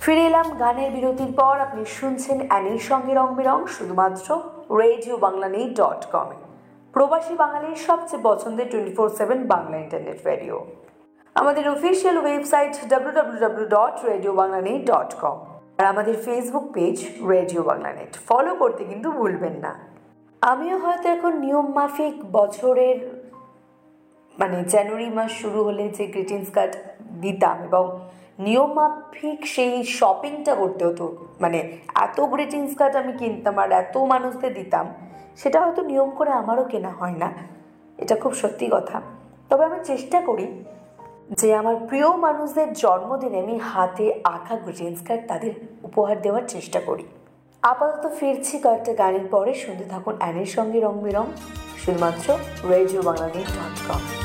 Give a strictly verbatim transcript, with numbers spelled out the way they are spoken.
ফিরে এলাম গানের বিরতির পর। আপনি শুনছেন অ্যানির সঙ্গে রং বেরং, শুধুমাত্র রেডিও বাংলা নেই ডট কমে, প্রবাসী বাঙালির সবচেয়ে পছন্দের twenty four seven Bangla internet radio. আমাদের official website W W W dot radio Bangla নেই ডট কম আর আমাদের Facebook page radio Bangla net follow করতে কিন্তু ভুলবেন না। আমিও হয়তো এখন নিয়ম মাফিক বছরের মানে জানুয়ারি মাস শুরু হলে যে গ্রিটিংস কার্ড দিতাম এবং নিয়ম মাফিক সেই শপিংটা করতে হতো, মানে এত গ্রিটিংস কার্ড আমি কিনতাম আর এত মানুষদের দিতাম, সেটা হয়তো নিয়ম করে আমারও কেনা হয় না, এটা খুব সত্যি কথা। তবে আমি চেষ্টা করি যে আমার প্রিয় মানুষদের জন্মদিনে আমি হাতে আঁকা গ্রিটিংস কার্ড তাদের উপহার দেওয়ার চেষ্টা করি। আপাতত ফিরছি কয়েকটা গানের পরে। শুনতে থাকুন অ্যানির সঙ্গে রং বেরং, শুধুমাত্র রেডিও বাংলা ডট কম।